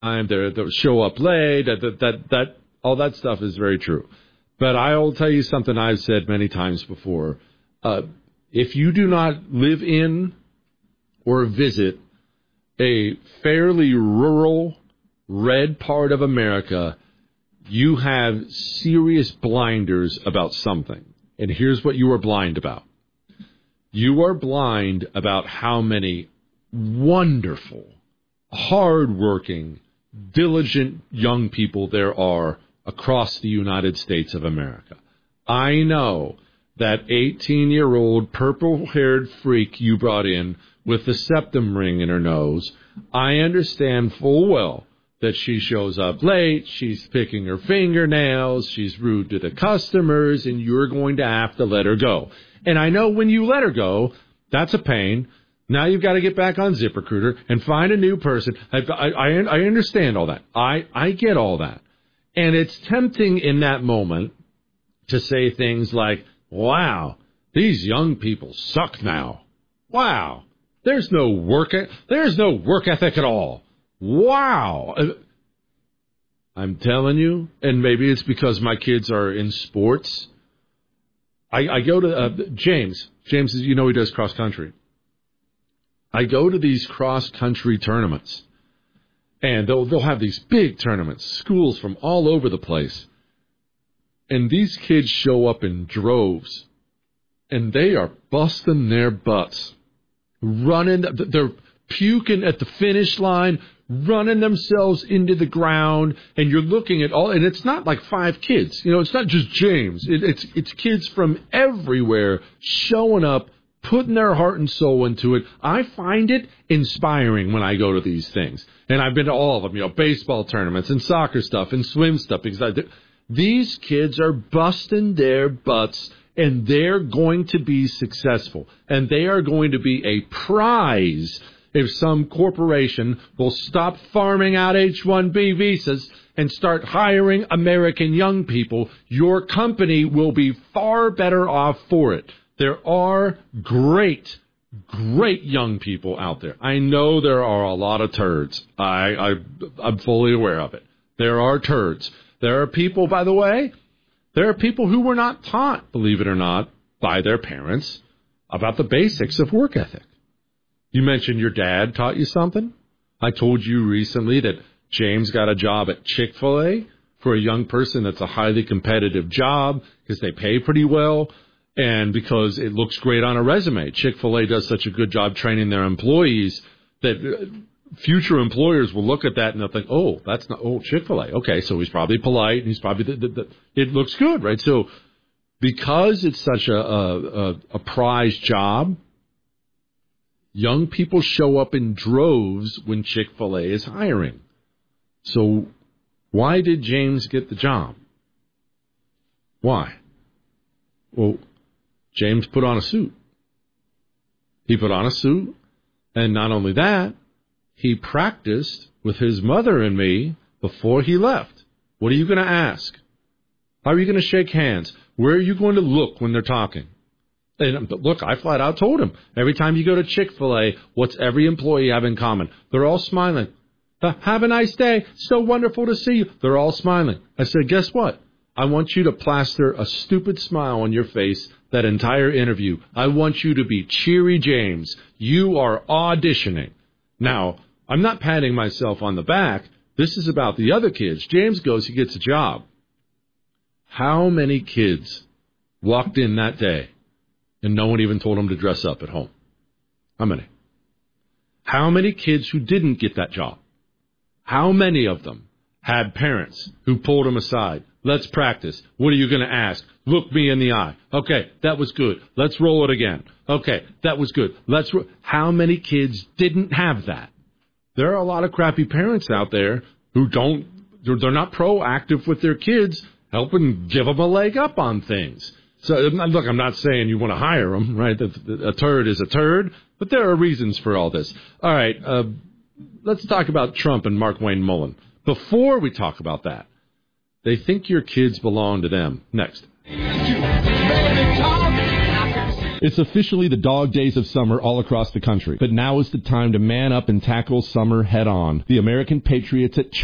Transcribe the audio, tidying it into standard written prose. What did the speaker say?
time. They'll show up late. That all that stuff is very true. But I will tell you something I've said many times before. If you do not live in or visit a fairly rural, red part of America, you have serious blinders about something. And here's what you are blind about. You are blind about how many wonderful, hardworking, diligent young people there are across the United States of America. I know that 18-year-old purple-haired freak you brought in with the septum ring in her nose. I understand full well that she shows up late, she's picking her fingernails, she's rude to the customers, and you're going to have to let her go. And I know when you let her go, that's a pain. Now you've got to get back on ZipRecruiter and find a new person. I understand all that. I get all that. And it's tempting in that moment to say things like, wow, these young people suck now. Wow, there's no work ethic at all. Wow. I'm telling you, and maybe it's because my kids are in sports. I go to James. James, he does cross country. I go to these cross country tournaments, and they'll have these big tournaments, schools from all over the place. And these kids show up in droves, and they are busting their butts, running. They're puking at the finish line, running themselves into the ground, and you're looking at all, and it's not like 5 kids. It's not just James. It's kids from everywhere showing up, putting their heart and soul into it. I find it inspiring when I go to these things. And I've been to all of them, baseball tournaments and soccer stuff and swim stuff, because these kids are busting their butts, and they're going to be successful. And they are going to be a prize if some corporation will stop farming out H-1B visas and start hiring American young people. Your company will be far better off for it. There are great young people out there. I know there are a lot of turds. I'm fully aware of it. There are turds. There are people, by the way, who were not taught, believe it or not, by their parents about the basics of work ethic. You mentioned your dad taught you something. I told you recently that James got a job at Chick-fil-A for a young person. That's a highly competitive job because they pay pretty well and because it looks great on a resume. Chick-fil-A does such a good job training their employees that future employers will look at that and they'll think, Chick-fil-A. Okay, so he's probably polite and he's probably, it looks good, right? So because it's such a prized job, young people show up in droves when Chick-fil-A is hiring. So why did James get the job? Why? Well, James put on a suit. He put on a suit, and not only that, he practiced with his mother and me before he left. What are you going to ask? How are you going to shake hands? Where are you going to look when they're talking? And look, I flat out told him, every time you go to Chick-fil-A, what's every employee have in common? They're all smiling. Have a nice day. So wonderful to see you. They're all smiling. I said, guess what? I want you to plaster a stupid smile on your face that entire interview. I want you to be cheery James. You are auditioning. Now, I'm not patting myself on the back. This is about the other kids. James goes, he gets a job. How many kids walked in that day and no one even told him to dress up at home? How many? How many kids who didn't get that job? How many of them had parents who pulled them aside? Let's practice. What are you going to ask? Look me in the eye. Okay, that was good. Let's roll it again. Okay, that was good. How many kids didn't have that? There are a lot of crappy parents out there who they're not proactive with their kids, helping give them a leg up on things. So, look, I'm not saying you want to hire them, right? A turd is a turd, but there are reasons for all this. All right, let's talk about Trump and Markwayne Mullin. Before we talk about that, they think your kids belong to them. Next. It's officially the dog days of summer all across the country, but now is the time to man up and tackle summer head on. The American Patriots at